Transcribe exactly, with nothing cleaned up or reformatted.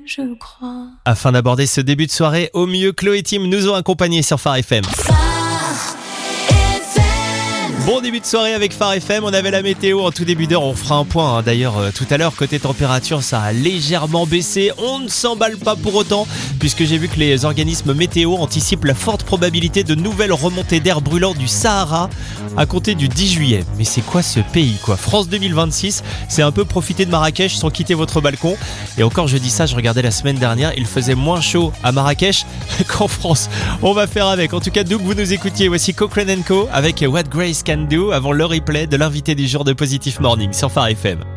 je crois. Afin d'aborder ce début de soirée, au mieux, Chloé et Tim nous ont accompagnés sur Phare F M. Bon début de soirée avec Phare F M, on avait la météo en tout début d'heure, on fera un point hein. D'ailleurs euh, tout à l'heure côté température ça a légèrement baissé, on ne s'emballe pas pour autant puisque j'ai vu que les organismes météo anticipent la forte probabilité de nouvelles remontées d'air brûlant du Sahara à compter du dix juillet. Mais c'est quoi ce pays quoi? France deux mille vingt-six, c'est un peu profiter de Marrakech sans quitter votre balcon. Et encore je dis ça, je regardais la semaine dernière, il faisait moins chaud à Marrakech qu'en France. On va faire avec, en tout cas d'où que vous nous écoutiez, voici Cochrane and Co avec What Grace Can Do avant le replay de l'invité du jour de Positive Morning sur Phare F M.